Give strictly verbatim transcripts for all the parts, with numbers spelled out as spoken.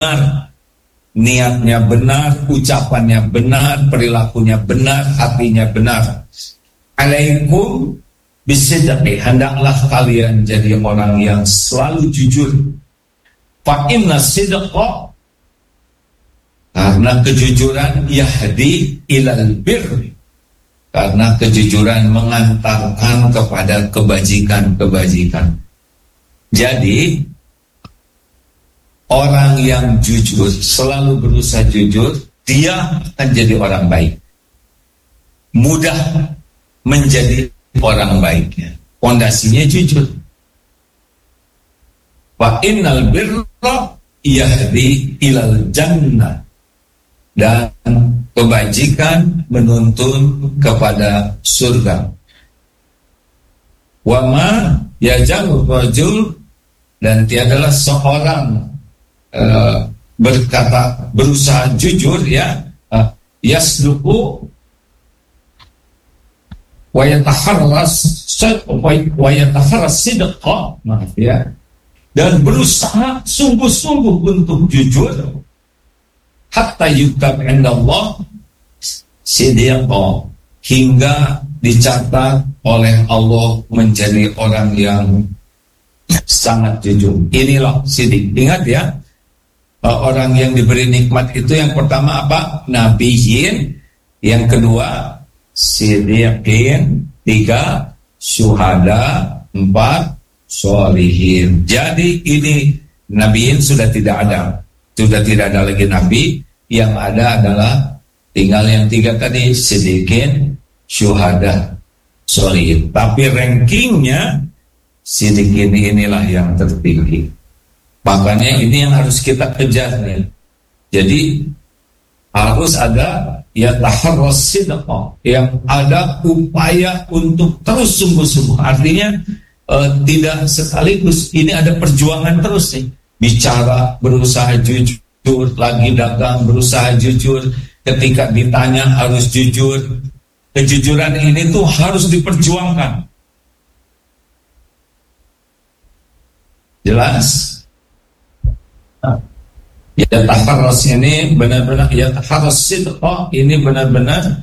niatnya benar, ucapannya benar, perilakunya benar, hatinya benar. Alaikum bisidqi, hendaklah kalian jadi orang yang selalu jujur. Fa inna sidqa, karena kejujuran yahdi ilal birri, karena kejujuran mengantarkan kepada kebajikan-kebajikan. Jadi orang yang jujur, selalu berusaha jujur, dia akan jadi orang baik. Mudah menjadi orang baiknya. Pondasinya jujur. Wa innal birra yahdi ilal jannah, dan kebajikan menuntun kepada surga. Wa ma yajalu rajul, dan tiadalah seorang uh, berkata berusaha jujur ya uh, yasduqu wa yataharras wa yataharras sidqa, maaf ya, dan berusaha sungguh-sungguh untuk jujur, hatta yutab indallah sidqa, hingga dicatat oleh Allah menjadi orang yang sangat jujur. Inilah sidik. Ingat ya, orang yang diberi nikmat itu yang pertama apa? Nabiyin. Yang kedua sidiqin. Tiga syuhada. Empat sholihin. Jadi ini nabiyin sudah tidak ada. Sudah tidak ada lagi nabi. Yang ada adalah tinggal yang tiga tadi, sidiqin, syuhada, sholihin. Tapi rankingnya sidik ini inilah yang tertinggi. Makanya ini yang harus kita kejar nih. Jadi harus ada ya taharras sidqa, yang ada upaya untuk terus sungguh-sungguh. Artinya eh, tidak sekaligus, ini ada perjuangan terus nih. Bicara berusaha jujur, lagi dagang berusaha jujur, ketika ditanya harus jujur. Kejujuran ini tuh harus diperjuangkan. Jelas? Ya taharras ini benar-benar, ya taharras sidqa ini benar-benar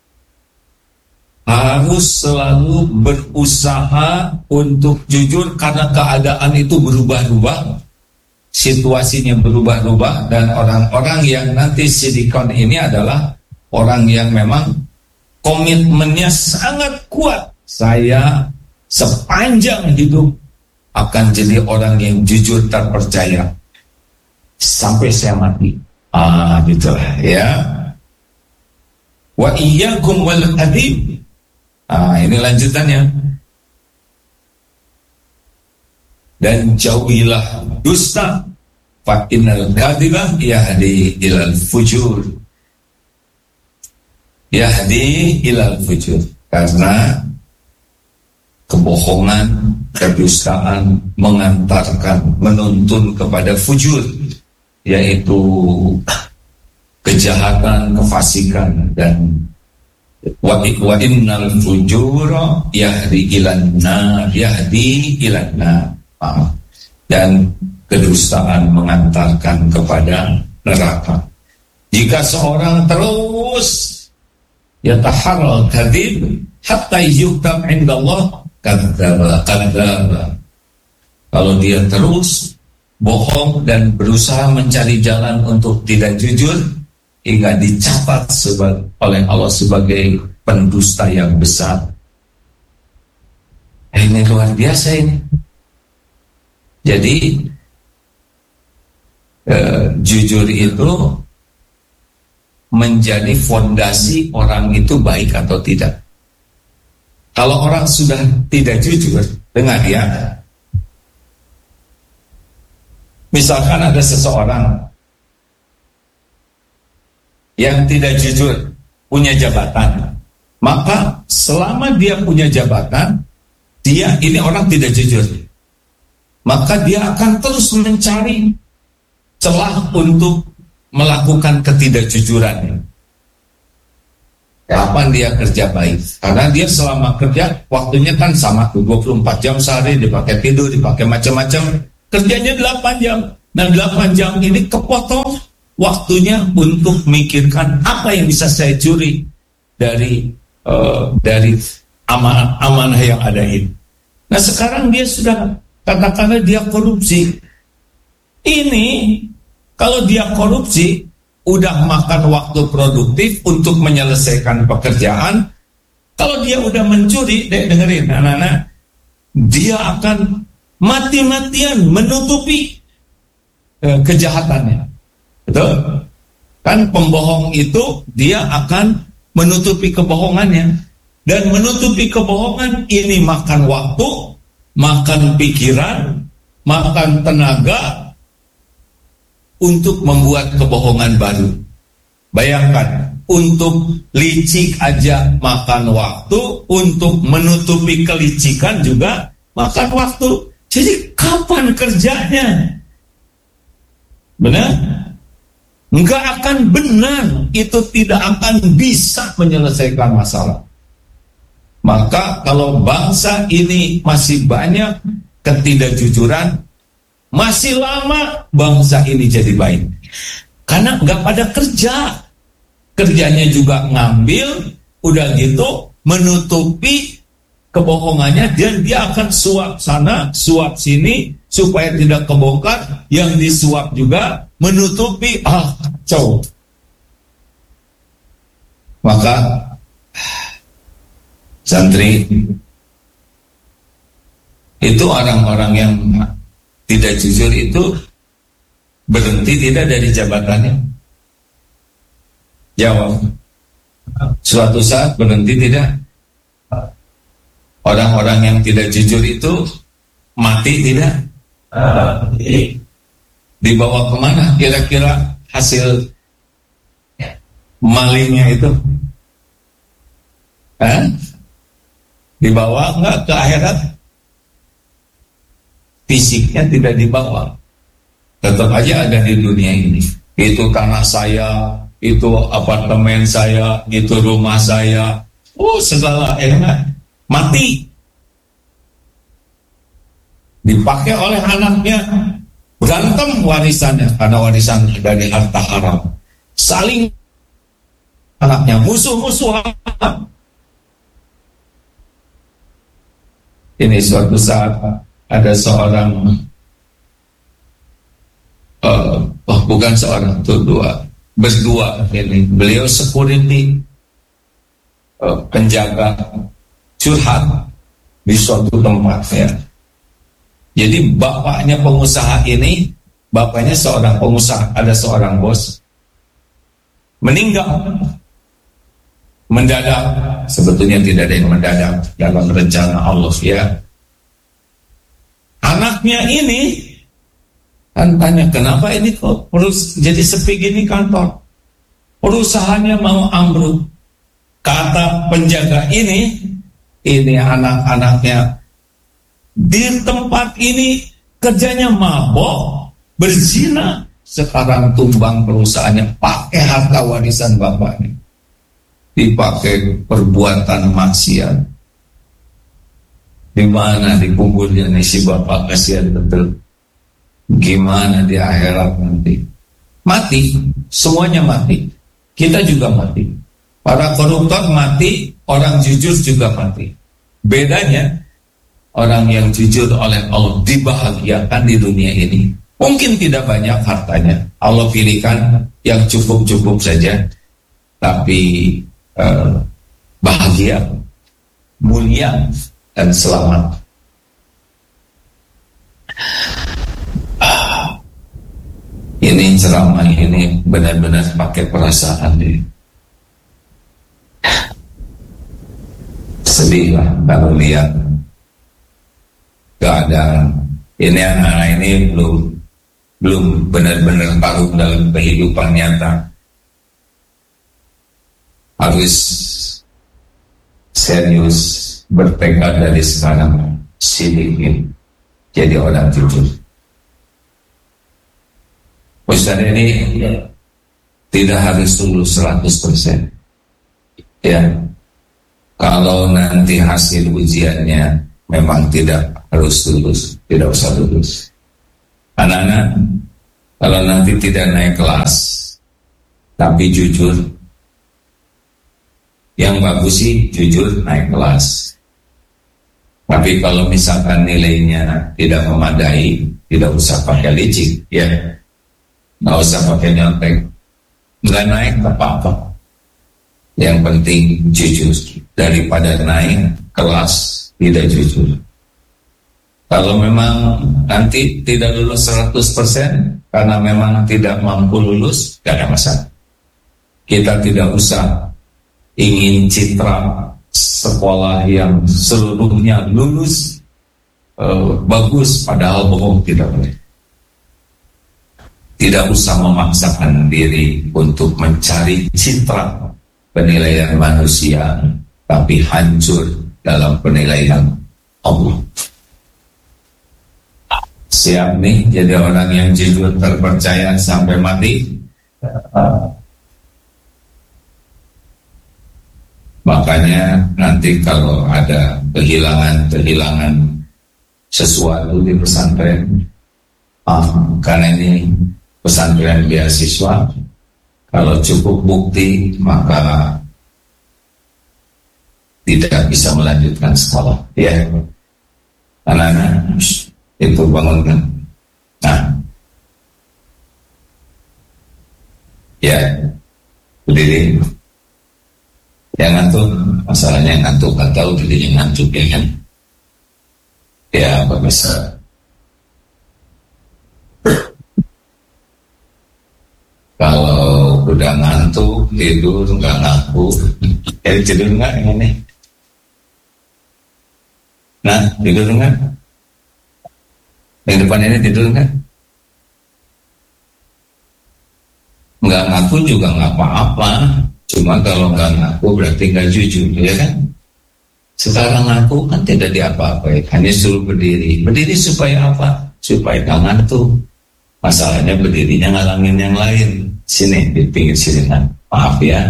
harus selalu berusaha untuk jujur, karena keadaan itu berubah-ubah, situasinya berubah-ubah, dan orang-orang yang nanti sidikon ini adalah orang yang memang komitmennya sangat kuat. Saya sepanjang hidup akan jadi orang yang jujur terpercaya sampai saya mati. Ah, gitu ya. Wa iyyakum wal kadhib. Ah, ini lanjutannya. Dan jauhilah dusta. Fa innal kadhiba yahdi ilal fujur. Yahdi ilal fujur. Karena kebohongan, kedustaan mengantarkan, menuntun kepada fujur, yaitu kejahatan, kefasikan. Dan wa innal fujura yahdi ilan nar, yahdi ilan nar, dan kedustaan mengantarkan kepada neraka. Jika seorang terus yataharral kadhib hatta yuktab indallah kadzdzaba kadzdzaba, kalau dia terus bohong dan berusaha mencari jalan untuk tidak jujur, hingga dicatat sebagai, oleh Allah sebagai pendusta yang besar. Eh, ini luar biasa ini. Jadi eh, jujur itu menjadi fondasi orang itu baik atau tidak. Kalau orang sudah tidak jujur, dengar ya, misalkan ada seseorang yang tidak jujur, punya jabatan, maka selama dia punya jabatan, dia ini orang tidak jujur, maka dia akan terus mencari celah untuk melakukan ketidakjujuran. Kapan dia kerja baik? Karena dia selama kerja, waktunya kan sama tuh, dua puluh empat jam sehari, dipakai tidur, dipakai macam-macam. Kerjanya delapan jam. Nah, delapan jam ini kepotong waktunya untuk mikirkan apa yang bisa saya curi dari uh, dari amanah amanah yang ada ini. Nah, sekarang dia sudah katakanlah dia korupsi. Ini kalau dia korupsi udah makan waktu produktif untuk menyelesaikan pekerjaan. Kalau dia udah mencuri, dek, dengerin anak-anak, dia akan mati-matian menutupi eh, kejahatannya. Betul? Kan pembohong itu dia akan menutupi kebohongannya. Dan menutupi kebohongan ini makan waktu, makan pikiran, makan tenaga untuk membuat kebohongan baru. Bayangkan, untuk licik aja makan waktu, untuk menutupi kelicikan juga makan waktu. Jadi kapan kerjanya? Benar? Enggak akan benar. Itu tidak akan bisa menyelesaikan masalah. Maka kalau bangsa ini masih banyak ketidakjujuran, masih lama bangsa ini jadi baik. Karena nggak pada kerja. Kerjanya juga ngambil, udah gitu menutupi kebohongannya, dan dia akan suap sana, suap sini, supaya tidak kebongkar. Yang disuap juga menutupi, ah kacau. Maka santri itu orang-orang yang tidak jujur itu berhenti tidak dari jabatannya? Jawab. Suatu saat berhenti tidak? Orang-orang yang tidak jujur itu mati tidak? Dibawa kemana kira-kira hasil malingnya itu? Hah? Dibawa enggak ke akhirat? Fisiknya tidak dibawa, tetap aja ada di dunia ini. Itu tanah saya, itu apartemen saya, itu rumah saya, oh segala enak, mati. Dipakai oleh anaknya, berantem warisannya karena warisan dari harta haram. Saling anaknya musuh-musuhan. Ini suatu saat ada seorang, uh, oh bukan seorang, itu dua, berdua ini. Beliau security, uh, penjaga, curhat di suatu tempat ya. Jadi bapaknya pengusaha ini, bapaknya seorang pengusaha, ada seorang bos, meninggal mendadak. Sebetulnya tidak ada yang mendadak dalam rencana Allah ya. Anaknya ini kan tanya, kenapa ini kok terus jadi sepi gini kantor? Perusahaannya mau ambruk. Kata penjaga ini, ini anak-anaknya di tempat ini kerjanya mabok, berzina. Sekarang tumbang perusahaannya pakai harta warisan bapaknya, dipakai perbuatan maksiat. Di mana di kuburnya nih si bapak, kasihan betul. Gimana di akhirat nanti? Mati, semuanya mati. Kita juga mati. Para koruptor mati, orang jujur juga mati. Bedanya, orang yang jujur oleh Allah dibahagiakan di dunia ini. Mungkin tidak banyak hartanya, Allah pilihkan yang cukup-cukup saja, tapi eh, bahagia, mulia, dan selamat. Ah, ini ceramah ini benar-benar pakai perasaan ini. Sedih lah kalau lihat keadaan ini. Anak-anak ini belum belum benar-benar tahu dalam kehidupan nyata. Harus serius bertekad dari sekarang, sidikin jadi orang jujur. Ustaz ini ya, tidak harus lulus seratus persen ya. Kalau nanti hasil ujiannya memang tidak harus lulus, tidak usah lulus. Anak-anak, Kalau nanti tidak naik kelas, tapi jujur, yang bagus sih jujur naik kelas. Tapi kalau misalkan nilainya tidak memadai, tidak usah pakai licik, ya, nggak usah pakai nyontek, nggak naik apa-apa. Yang penting jujur, daripada naik kelas tidak jujur. Kalau memang nanti tidak lulus seratus persen karena memang tidak mampu lulus, tidak ada masalah. Kita tidak usah ingin citra sekolah yang seluruhnya lulus uh, bagus, padahal bohong, tidak boleh. Tidak usah memaksakan diri untuk mencari citra penilaian manusia, tapi hancur dalam penilaian Allah. Siap nih jadi orang yang jujur, terpercaya sampai mati? Makanya nanti kalau ada kehilangan-kehilangan sesuatu di pesantren, ah, karena ini pesantren beasiswa, kalau cukup bukti maka tidak bisa melanjutkan sekolah. Ya, anak-anak itu bangunkan. Nah, ya, berdiri. Yang ngantuk, masalahnya yang ngantuk, kan tahu dirinya ngantuk, ya kan? Ya, apa bisa? Kalau udah ngantuk, tidur, nggak ngaku, jadi tidur nggak yang ini? Nah, tidur nggak? Yang depan ini tidur nggak? Nggak ngaku juga nggak apa-apa. Cuma kalau nggak ngaku berarti nggak jujur, ya kan? Sekarang ngaku kan tidak diapa-apain, hanya suruh berdiri. Berdiri supaya apa? Supaya nggak ngantuk. Masalahnya berdirinya ngalangin yang lain. Sini, di pinggir sini kan. Maaf ya.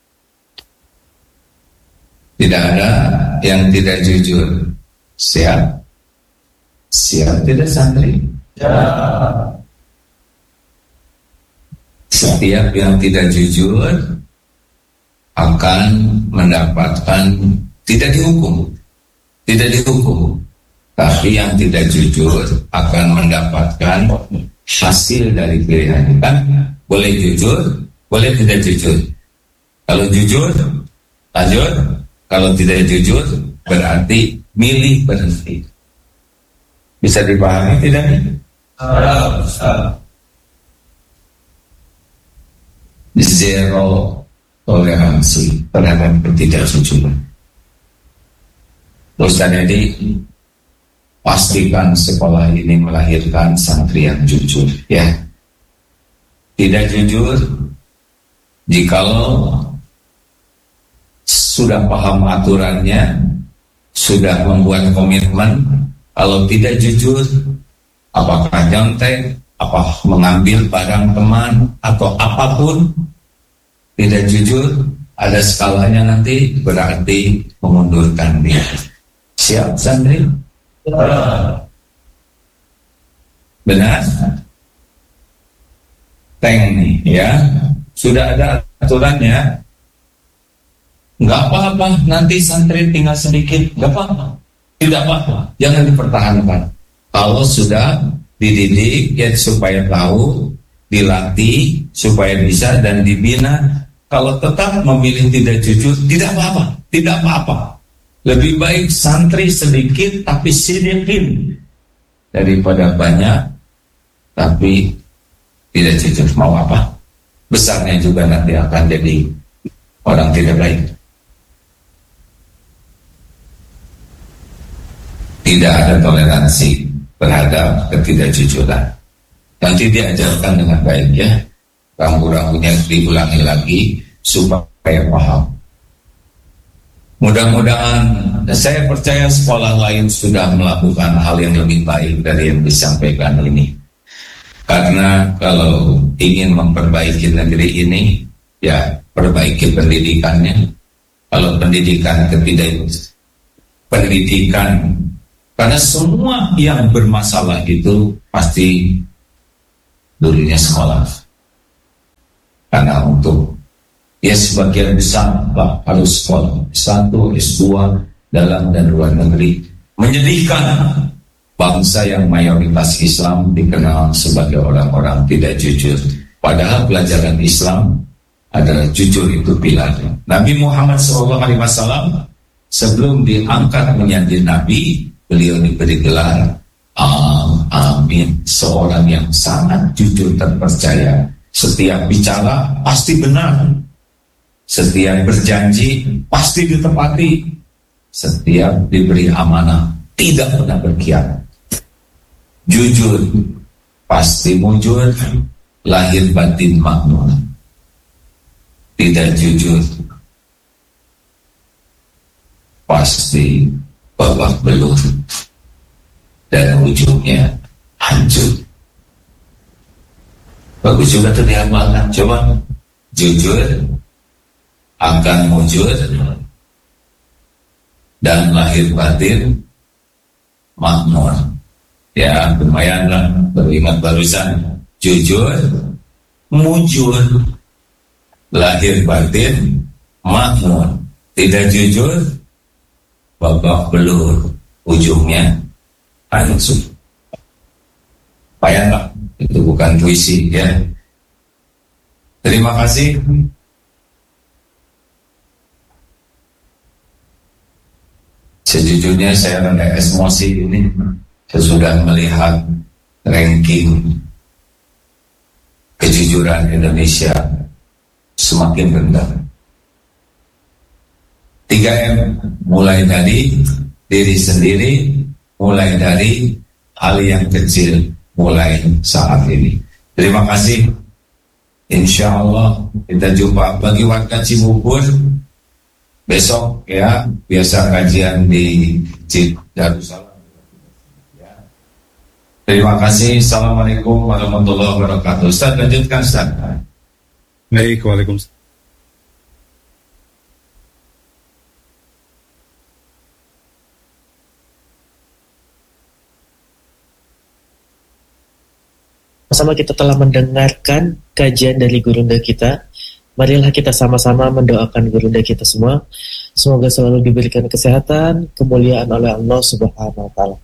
Tidak ada yang tidak jujur. Siap? Siap tidak santri? Ya. Setiap yang tidak jujur akan mendapatkan, tidak dihukum, tidak dihukum, tapi yang tidak jujur akan mendapatkan hasil dari pilihan. Kan boleh jujur, boleh tidak jujur. Kalau jujur, lanjut. Kalau tidak jujur, berarti milih berhenti. Bisa dipahami tidak? Zero toleransi terhadap ketidakjujuran. Ustaz Edi, pastikan sekolah ini melahirkan santri yang jujur, ya. Tidak jujur, jikalau sudah paham aturannya, sudah membuat komitmen, kalau tidak jujur, apakah nyontek, apa mengambil barang teman atau apapun, tidak jujur, ada skalanya nanti, berarti mengundurkan diri. Siap santri? Benar? Teng nih ya, sudah ada aturannya. Nggak apa-apa, nanti santri tinggal sedikit, nggak apa-apa, tidak apa-apa, jangan dipertahankan. Kalau sudah dididik ya supaya tahu, dilatih supaya bisa dan dibina. Kalau tetap memilih tidak jujur, tidak apa-apa, tidak apa-apa. Lebih baik santri sedikit tapi sidikin daripada banyak tapi tidak jujur. Mau apa? Besarnya juga nanti akan jadi orang tidak baik. Tidak ada toleransi terhadap ketidakjujuran. Nanti diajarkan dengan baik, ya. Rambu-rambunya diulangi lagi supaya paham. Mudah-mudahan, saya percaya sekolah lain sudah melakukan hal yang lebih baik dari yang disampaikan ini. Karena kalau ingin memperbaiki negeri ini, ya perbaiki pendidikannya. Kalau pendidikan ketidak pendidikan, karena semua yang bermasalah itu pasti dulunya sekolah. Karena untuk ya sebagian besar Pak harus sekolah S satu, S dua dalam dan luar negeri. Menyedihkan, bangsa yang mayoritas Islam dikenal sebagai orang-orang tidak jujur. Padahal pelajaran Islam adalah jujur itu pilar. Nabi Muhammad shallallahu alaihi wasallam sebelum diangkat menjadi Nabi, beliau diberi gelar Al-Amin, seorang yang sangat jujur terpercaya. Setiap bicara pasti benar, setiap berjanji pasti ditepati, setiap diberi amanah tidak pernah berkhianat. Jujur pasti mujur, lahir batin makmur. Tidak jujur pasti babak belur dan ujungnya hancur. Bagus juga tuh diamalkan. Coba jujur akan mujur dan lahir batin makmur. Ya lumayan lah beringat barusan. Jujur, mujur, lahir batin makmur. Tidak jujur, babak belur, ujungnya hancur. Payah lah, itu bukan puisi ya. Terima kasih. Sejujurnya saya rada emosi ini sesudah melihat ranking kejujuran Indonesia semakin rendah. tiga M, mulai dari diri sendiri, mulai dari hal yang kecil, mulai saat ini. Terima kasih. Insya Allah kita jumpa bagi warga Cibubur besok ya, biasa kajian di Darussalam. Ya. Terima kasih. Assalamualaikum warahmatullahi wabarakatuh. Ustaz, lanjutkan Ustaz. Baik, waalaikumsalam. Sama kita telah mendengarkan kajian dari gurunda kita. Marilah kita sama-sama mendoakan gurunda kita semua. Semoga selalu diberikan kesehatan, kemuliaan oleh Allah Subhanahu wa taala.